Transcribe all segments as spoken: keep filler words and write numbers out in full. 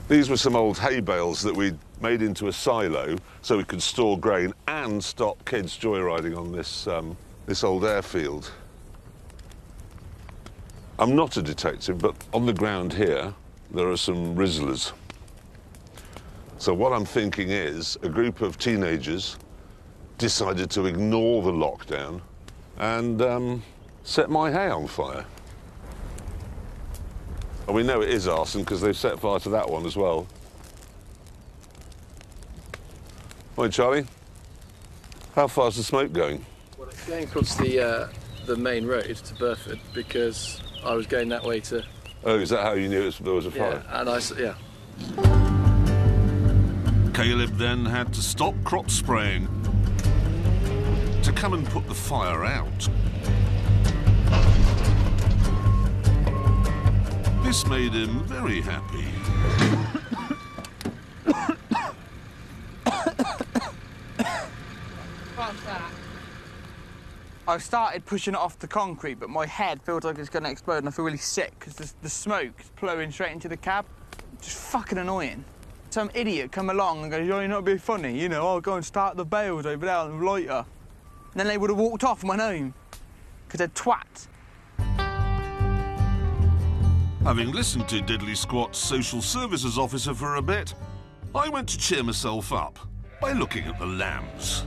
These were some old hay bales that we'd made into a silo so we could store grain and stop kids joyriding on this, um, this old airfield. I'm not a detective, but on the ground here, there are some Rizzlers. So what I'm thinking is a group of teenagers decided to ignore the lockdown and um, set my hay on fire. And we know it is arson because they've set fire to that one as well. Morning, Charlie. How far's the smoke going? Well, it's going across the, uh, the main road to Burford because I was going that way to... Oh, is that how you knew it was, there was a fire? Yeah, and I, yeah. Caleb then had to stop crop spraying to come and put the fire out. This made him very happy. What's that? I started pushing it off the concrete, but my head feels like it's going to explode and I feel really sick because the, the smoke is blowing straight into the cab. Just fucking annoying. Some idiot come along and goes, "Oh, you're not being funny, you know, I'll go and start the bales over there on the lighter." And then they would have walked off and went home because they're twats. Having listened to Diddley Squat's social services officer for a bit, I went to cheer myself up by looking at the lambs.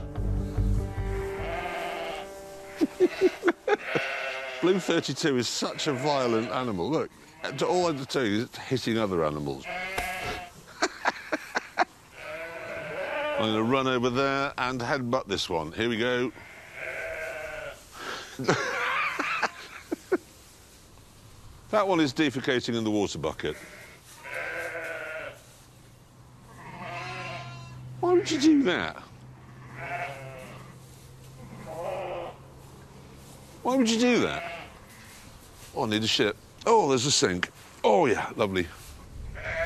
Blue thirty-two is such a violent animal. Look, all I have to tell you is hitting other animals. I'm going to run over there and headbutt this one. Here we go. That one is defecating in the water bucket. Why would you do that? Why would you do that? Oh, I need a shit. Oh, there's a sink. Oh, yeah, lovely.